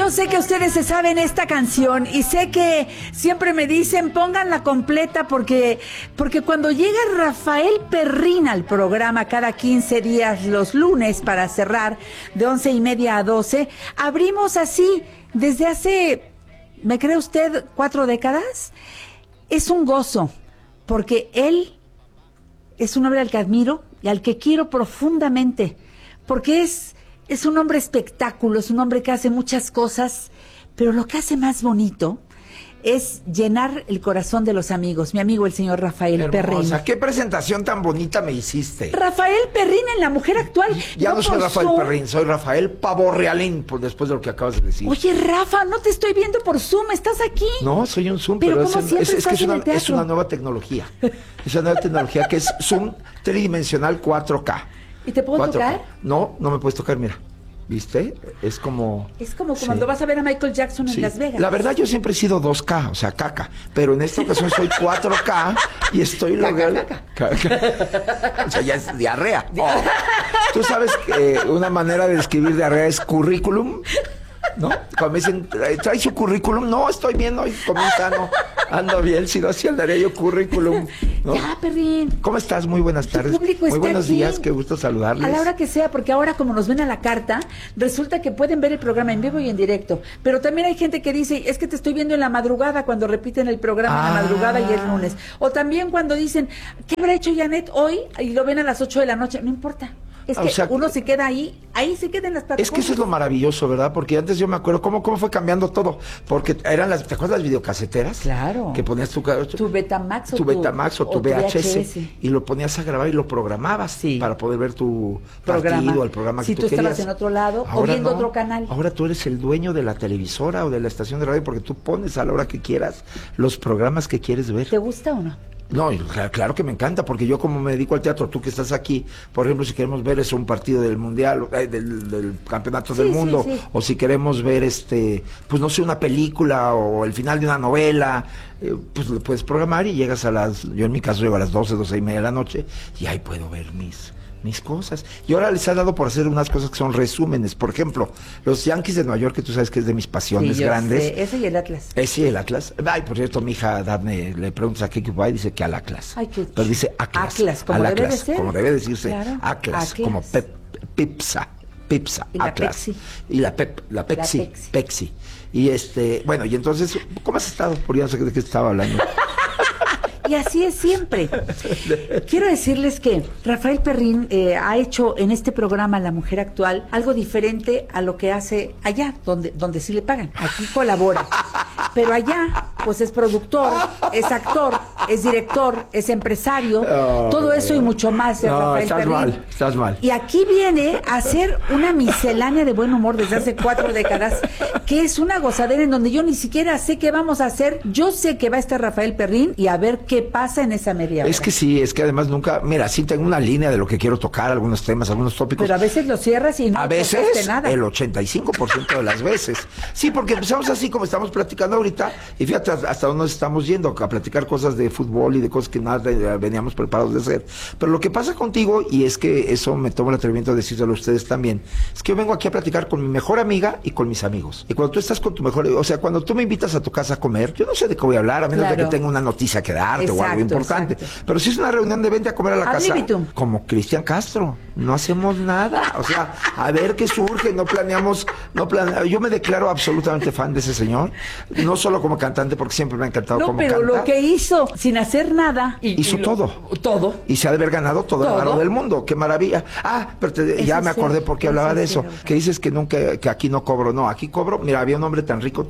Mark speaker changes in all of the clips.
Speaker 1: yo sé que ustedes se saben esta canción y sé que siempre me dicen pónganla completa porque cuando llega Rafael Perrín al programa cada 15 días los lunes para cerrar de 11:30 a 12, abrimos así desde hace, ¿me cree usted, 4 décadas? Es un gozo porque él es un hombre al que admiro y al que quiero profundamente porque es un hombre espectáculo, es un hombre que hace muchas cosas, pero lo que hace más bonito es llenar el corazón de los amigos. Mi amigo, el señor Rafael Perrín.
Speaker 2: ¿Qué presentación tan bonita me hiciste?
Speaker 1: Rafael Perrín en La Mujer Actual.
Speaker 2: Ya no soy Rafael Perrín, soy Rafael Pavorrealín, después de lo que acabas de decir.
Speaker 1: Oye, Rafa, no te estoy viendo por Zoom, estás aquí.
Speaker 2: No, soy un Zoom,
Speaker 1: pero
Speaker 2: es que es una nueva tecnología. Es una nueva tecnología que es Zoom tridimensional 4K.
Speaker 1: ¿Y te puedo
Speaker 2: 4K.
Speaker 1: tocar?
Speaker 2: No me puedes tocar, mira. ¿Viste? Es como
Speaker 1: cuando vas a ver a Michael Jackson en Las Vegas.
Speaker 2: La verdad, yo siempre he sido 2K, o sea, caca. Pero en esta ocasión soy 4K y estoy logrando. O sea, ya es diarrea. Oh. Tú sabes que una manera de describir diarrea es currículum, ¿no? Cuando me dicen, ¿trae su currículum? No, estoy bien hoy, comí sano, ando bien, si no, así andaría yo currículum, ¿no?
Speaker 1: Ya, Perrín.
Speaker 2: ¿Cómo estás? Muy buenas tardes. Muy buenos días, qué gusto saludarles.
Speaker 1: A la hora que sea, porque ahora como nos ven a la carta, resulta que pueden ver el programa en vivo y en directo, pero también hay gente que dice, es que te estoy viendo en la madrugada cuando repiten el programa en la madrugada y el lunes, o también cuando dicen, ¿qué habrá hecho Janet hoy? Y lo ven a las 8 de la noche, no importa. Es que uno se queda ahí se queda en las plataformas.
Speaker 2: Es que eso es lo maravilloso, ¿verdad? Porque antes yo me acuerdo cómo fue cambiando todo. Porque eran ¿te acuerdas las videocaseteras?
Speaker 1: Claro.
Speaker 2: Que ponías tu
Speaker 1: Betamax
Speaker 2: o tu VHS y lo ponías a grabar y lo programabas para poder ver tu partido, el programa que tú querías. Si tú estabas
Speaker 1: en otro lado o viendo otro canal.
Speaker 2: Ahora tú eres el dueño de la televisora o de la estación de radio porque tú pones a la hora que quieras los programas que quieres ver.
Speaker 1: ¿Te gusta o no?
Speaker 2: No, claro que me encanta, porque yo como me dedico al teatro, tú que estás aquí, por ejemplo, si queremos ver un partido del mundial, del campeonato del mundo, o si queremos ver pues no sé, una película o el final de una novela, pues lo puedes programar y llegas yo en mi caso llego a las 12:30 de la noche y ahí puedo ver mis cosas. Y ahora les ha dado por hacer unas cosas que son resúmenes. Por ejemplo, los Yankees de Nueva York, que tú sabes que es de mis pasiones grandes.
Speaker 1: Sé. Ese y el Atlas.
Speaker 2: Ese y el Atlas. Ay, por cierto, mi hija Daphne le preguntas a qué equipo va y dice que al Atlas.
Speaker 1: Ay,
Speaker 2: pero dice Atlas.
Speaker 1: Atlas, como debe de ser.
Speaker 2: Como debe decirse.
Speaker 1: Claro.
Speaker 2: Atlas, como Pipsa,
Speaker 1: y
Speaker 2: Atlas.
Speaker 1: Pepsi.
Speaker 2: Y la Pepsi. Y bueno, y entonces, ¿cómo has estado? Porque ya no sé de qué estaba hablando.
Speaker 1: Y así es siempre. Quiero decirles que Rafael Perrín ha hecho en este programa La Mujer Actual algo diferente a lo que hace allá, donde sí le pagan. Aquí colabora. Pero allá, pues es productor, es actor, es director, es empresario, todo eso y mucho más de Rafael Perrín.
Speaker 2: Estás mal.
Speaker 1: Y aquí viene a hacer una miscelánea de buen humor desde hace 4 décadas, que es una gozadera en donde yo ni siquiera sé qué vamos a hacer. Yo sé que va a estar Rafael Perrín y a ver qué pasa en esa media hora.
Speaker 2: Es que sí, es que además nunca, mira, sí tengo una línea de lo que quiero tocar, algunos temas, algunos tópicos.
Speaker 1: Pero a veces lo cierras y no
Speaker 2: a veces,
Speaker 1: nada.
Speaker 2: El 85% de las veces. Sí, porque empezamos así como estamos platicando ahorita, y fíjate hasta dónde nos estamos yendo, a platicar cosas de fútbol y de cosas que nada veníamos preparados de hacer. Pero lo que pasa contigo, y es que eso me tomo el atrevimiento de decírselo a ustedes también, es que yo vengo aquí a platicar con mi mejor amiga y con mis amigos. Y cuando tú estás con tu mejor, o sea, cuando tú me invitas a tu casa a comer, yo no sé de qué voy a hablar, a menos de que tenga una noticia que darte o algo importante. Pero si es una reunión de vente a comer a la casa, como Cristian Castro, no hacemos nada. O sea, a ver qué surge, no planeamos. Yo me declaro absolutamente fan de ese señor, no solo como cantante, porque siempre me ha encantado como canta.
Speaker 1: Pero lo que hizo, sin hacer nada.
Speaker 2: Hizo todo. Y se ha de haber ganado todo el dinero del mundo. ¡Qué maravilla! Pero ya me acordé por qué hablaba de eso. Que dices que nunca, que aquí no cobro. No, aquí cobro. Mira, había un hombre tan rico.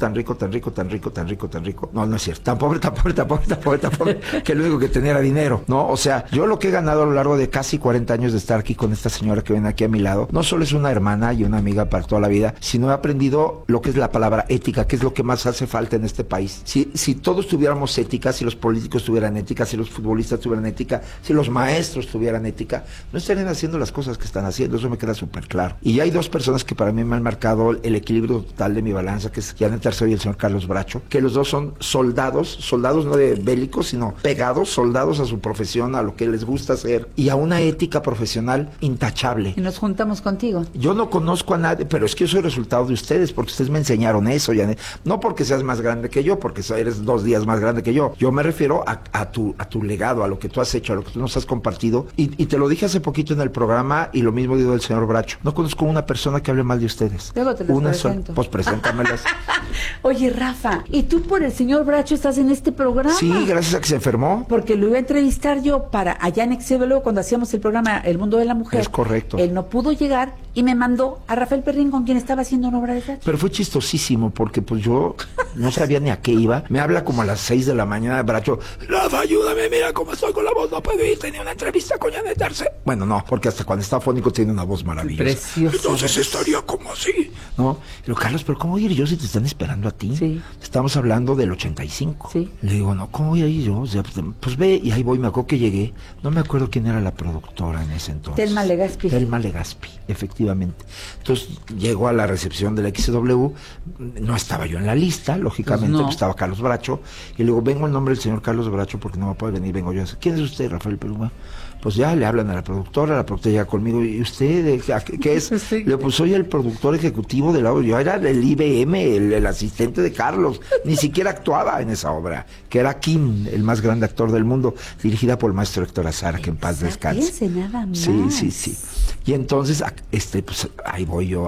Speaker 2: No es cierto. Tan pobre, que lo único que tenía era dinero, ¿no? O sea, yo lo que he ganado a lo largo de casi 40 años de estar aquí con esta señora que viene aquí a mi lado, no solo es una hermana y una amiga para toda la vida, sino he aprendido lo que es la palabra ética, que es lo que más hace falta en este país. si todos tuviéramos ética, si los políticos tuvieran ética, si los futbolistas tuvieran ética, si los maestros tuvieran ética, no estarían haciendo las cosas que están haciendo, eso me queda súper claro. Y hay dos personas que para mí me han marcado el equilibrio total de mi balanza, que es Janet Arceo y el señor Carlos Bracho, que los dos son soldados no de bélicos, sino pegados, soldados a su profesión, a lo que les gusta hacer, y a una ética profesional intachable.
Speaker 1: Y nos juntamos contigo.
Speaker 2: Yo no conozco a nadie, pero es que yo soy resultado de ustedes, porque ustedes me enseñaron eso, Janet. No porque seas más grande que yo, porque eres 2 días más grande que yo. Yo me refiero a tu legado, a lo que tú has hecho, a lo que tú nos has compartido. Y te lo dije hace poquito en el programa, y lo mismo digo del señor Bracho. No conozco una persona que hable mal de ustedes.
Speaker 1: Luego te las presento.
Speaker 2: Pues preséntamelas.
Speaker 1: Oye, Rafa, ¿y tú por el señor Bracho estás en este programa?
Speaker 2: Sí, gracias a que se enfermó.
Speaker 1: Porque lo iba a entrevistar yo para allá en Excelsior cuando hacíamos el programa El Mundo de la Mujer.
Speaker 2: Es correcto.
Speaker 1: Él no pudo llegar y me mandó a Rafael Perrín, con quien estaba haciendo una obra de teatro.
Speaker 2: Pero fue chistosísimo, porque pues yo no sabía ni a qué iba. Me habla como a las 6 de la mañana, Bracho, Rafa, ayúdame, mira cómo estoy con la voz, no puedo ir, tenía una entrevista con Janet Arceo. Bueno, no, porque hasta cuando está afónico tiene una voz maravillosa.
Speaker 1: Precioso.
Speaker 2: Entonces estaría como así, ¿no? Y digo, Carlos, pero ¿cómo voy a ir yo si te están esperando a ti?
Speaker 1: Sí.
Speaker 2: Estamos hablando del 85.
Speaker 1: Sí.
Speaker 2: Le digo, no, ¿cómo voy a ir yo? O sea, pues ve, y ahí voy, me acuerdo que llegué, no me acuerdo quién era la productora en ese entonces.
Speaker 1: Telma Legaspi.
Speaker 2: Telma Legaspi, efectivamente. Entonces llego a la recepción de la XW, no estaba yo en la lista, lógicamente,
Speaker 1: pues no.
Speaker 2: Estaba Carlos Bracho, y le digo, vengo en nombre del señor Carlos Bracho porque no me puede venir, vengo yo. ¿Quién es usted, Rafael Perú? Pues ya le hablan a la productora llega conmigo, ¿y usted qué es?
Speaker 1: Sí.
Speaker 2: Le digo, pues soy el productor ejecutivo de la obra, yo era del IBM, el asistente de Carlos, ni siquiera actuaba en esa obra, que era Kim, el más grande actor del mundo, dirigida por el maestro Héctor Azara, que en paz descanse.
Speaker 1: Fíjense nada más.
Speaker 2: Sí. Y entonces, pues ahí voy yo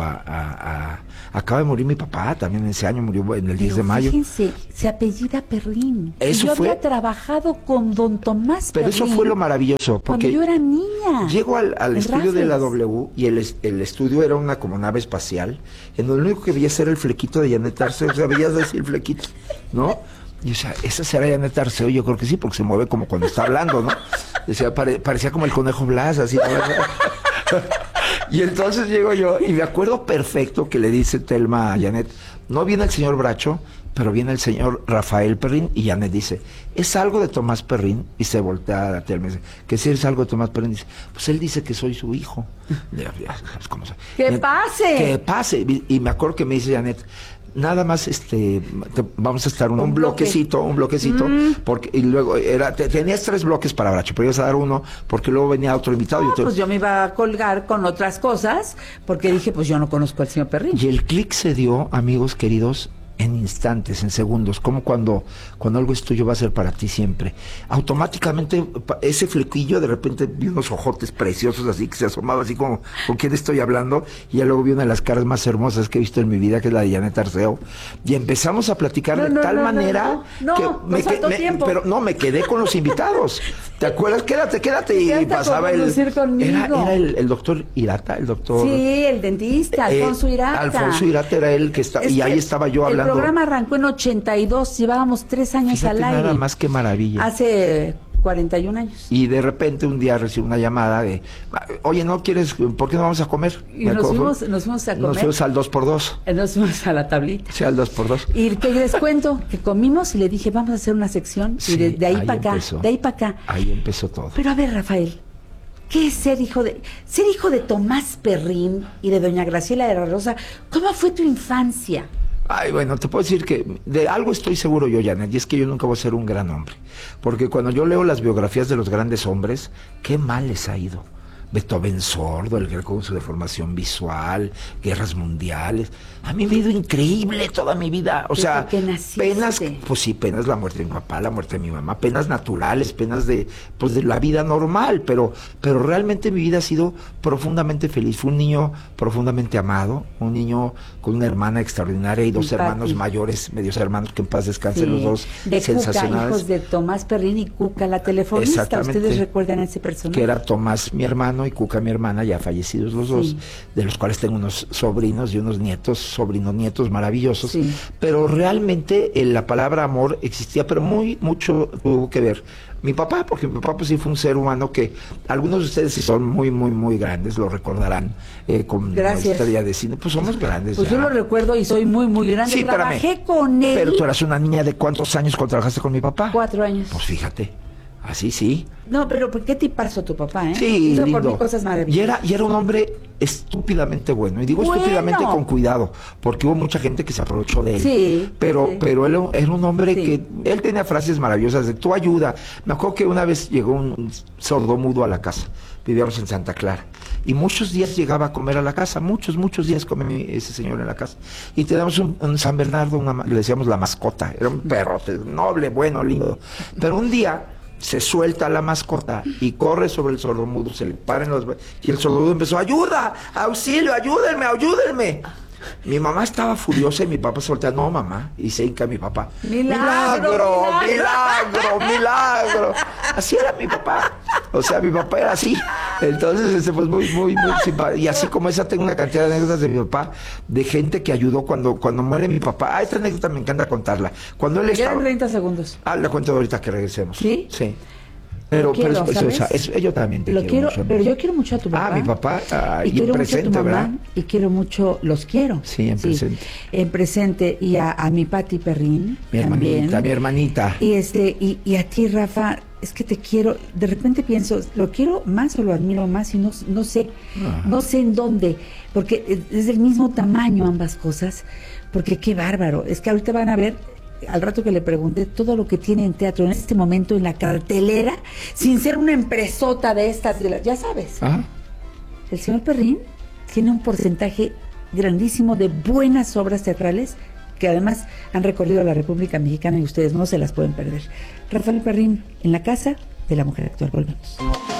Speaker 2: acaba de morir mi papá, también ese año murió en el 10 de mayo.
Speaker 1: Fíjense, se apellida Perrín.
Speaker 2: Eso
Speaker 1: yo
Speaker 2: fue...
Speaker 1: había trabajado con don Tomás
Speaker 2: Pero
Speaker 1: Perrín.
Speaker 2: eso fue lo maravilloso, porque
Speaker 1: cuando yo era niña.
Speaker 2: Llego al estudio de la
Speaker 1: Raffles.
Speaker 2: W y el estudio era una como nave espacial, en donde lo único que veías era el flequito de Janet Arceo, o sea, veías así el flequito, ¿no? Y o sea, esa será Janet Arceo, yo creo que sí, porque se mueve como cuando está hablando, ¿no? Decía, parecía como el conejo Blas, así, ¿no? Y entonces llego yo y me acuerdo perfecto que le dice Telma a Janet, no viene el señor Bracho, pero viene el señor Rafael Perrín, y Janet dice, ¿es algo de Tomás Perrín? Y se voltea a Telma y dice, ¿que si es algo de Tomás Perrín? Dice, pues él dice que soy su hijo. ¿Cómo se?
Speaker 1: ¡Que pase!
Speaker 2: ¡Que pase! Y me acuerdo que me dice Janet, nada más vamos a estar un bloquecito, porque, y luego tenías 3 bloques para Bracho, pero ibas a dar uno porque luego venía otro invitado.
Speaker 1: Pues yo me iba a colgar con otras cosas, porque dije, pues yo no conozco al señor Perrín.
Speaker 2: Y el clic se dio, amigos queridos, en instantes, en segundos, como cuando algo es tuyo va a ser para ti siempre. Automáticamente ese flequillo, de repente vi unos ojotes preciosos así que se asomaba así como, ¿con quién estoy hablando? Y ya luego vi una de las caras más hermosas que he visto en mi vida, que es la de Janet Arceo, y empezamos a platicar de tal manera que
Speaker 1: tiempo.
Speaker 2: pero no, me quedé con los invitados. ¿Te acuerdas? Quédate y pasaba era el doctor Irata, el doctor.
Speaker 1: Sí, el dentista, Alfonso Irata.
Speaker 2: Alfonso Irata era el que estaba, y ahí estaba yo hablando.
Speaker 1: El programa arrancó en 82, llevábamos 3 años.
Speaker 2: Fíjate,
Speaker 1: al aire.
Speaker 2: Nada más que maravilla.
Speaker 1: Hace 41 años.
Speaker 2: Y de repente un día recibí una llamada de, oye, ¿no quieres, por qué no vamos a comer?
Speaker 1: Y nos fuimos a comer.
Speaker 2: Nos fuimos al 2x2.
Speaker 1: Nos fuimos a la tablita.
Speaker 2: Sí, al 2x2.
Speaker 1: Y que les cuento que comimos y le dije, vamos a hacer una sección.
Speaker 2: Sí,
Speaker 1: y de ahí para acá,
Speaker 2: empezó.
Speaker 1: de ahí para acá.
Speaker 2: Ahí empezó todo.
Speaker 1: Pero a ver, Rafael, ¿qué es ser hijo de Tomás Perrín y de doña Graciela de la Rosa? ¿Cómo fue tu infancia?
Speaker 2: Ay, bueno, te puedo decir que de algo estoy seguro yo, Janet, y es que yo nunca voy a ser un gran hombre. Porque cuando yo leo las biografías de los grandes hombres, qué mal les ha ido. Beethoven sordo, el Greco con su deformación visual, guerras mundiales. A mí me ha ido increíble toda mi vida. O sea, penas, pues sí, penas la muerte de mi papá, la muerte de mi mamá, penas naturales, penas de la vida normal, pero realmente mi vida ha sido profundamente feliz. Fui un niño profundamente amado, un niño con una hermana extraordinaria y 2 hermanos mayores, medios hermanos, que en paz descansen los dos,
Speaker 1: de
Speaker 2: sensacionales.
Speaker 1: Cuca, hijos de Tomás Perrín y Cuca, la telefonista. ¿Ustedes recuerdan a ese personaje?
Speaker 2: Que era Tomás, mi hermano, hermano y Cuca, mi hermana, ya fallecidos los dos, de los cuales tengo unos sobrinos y unos nietos, sobrinos nietos maravillosos. Sí. Pero realmente la palabra amor existía, pero mucho tuvo que ver mi papá, porque mi papá pues sí fue un ser humano que algunos de ustedes, si son muy grandes, lo recordarán con nuestra día de cine. Pues somos grandes.
Speaker 1: Pues ya. Yo lo recuerdo y soy muy grande.
Speaker 2: Sí,
Speaker 1: trabajé con él.
Speaker 2: Pero tú eras una niña de ¿cuántos años cuando trabajaste con mi papá?
Speaker 1: 4 años.
Speaker 2: Pues fíjate. Así sí.
Speaker 1: No, pero ¿qué tipazo tu papá, eh?
Speaker 2: Sí,
Speaker 1: hizo
Speaker 2: lindo.
Speaker 1: Por mí cosas maravillosas.
Speaker 2: Y era un hombre estúpidamente bueno. Y digo estúpidamente con cuidado, porque hubo mucha gente que se aprovechó de él.
Speaker 1: Sí.
Speaker 2: Pero él era un hombre que... Él tenía frases maravillosas de tu ayuda. Me acuerdo que una vez llegó un sordomudo a la casa. Vivíamos en Santa Clara. Y muchos días llegaba a comer a la casa. Muchos días comía ese señor en la casa. Y teníamos un San Bernardo, le decíamos la mascota. Era un perro noble, bueno, lindo. Pero un día... se suelta la mascota y corre sobre el sordomudo, se le paran y el sordomudo empezó, ¡ayuda! ¡Auxilio! ¡Ayúdenme! Mi mamá estaba furiosa y mi papá se voltea, no mamá, y se hinca mi papá. ¡Milagro! Así era mi papá. O sea, mi papá era así. Entonces, pues muy simpático. Y así como esa, tengo una cantidad de anécdotas de mi papá, de gente que ayudó cuando muere mi papá. Esta anécdota me encanta contarla. Cuando él estaba...
Speaker 1: Quedan 30 segundos.
Speaker 2: La cuento ahorita que regresemos.
Speaker 1: ¿Sí?
Speaker 2: Sí. Pero yo también te quiero mucho.
Speaker 1: Pero yo quiero mucho a tu papá.
Speaker 2: Mi papá,
Speaker 1: y quiero mucho a tu mamá, ¿verdad? Y quiero mucho, los quiero.
Speaker 2: Sí, en presente.
Speaker 1: En presente. Y a mi Pati Perrín.
Speaker 2: Mi hermanita.
Speaker 1: Y a ti, Rafa, es que te quiero. De repente pienso, ¿lo quiero más o lo admiro más? Y no sé. No sé en dónde. Porque es del mismo tamaño ambas cosas. Porque qué bárbaro. Es que ahorita van a ver... Al rato que le pregunté todo lo que tiene en teatro en este momento en la cartelera, sin ser una empresota de estas, ya sabes.
Speaker 2: Ajá.
Speaker 1: El señor Perrín tiene un porcentaje grandísimo de buenas obras teatrales que además han recorrido la República Mexicana y ustedes no se las pueden perder. Rafael Perrín, en la Casa de la Mujer Actual. Volvemos.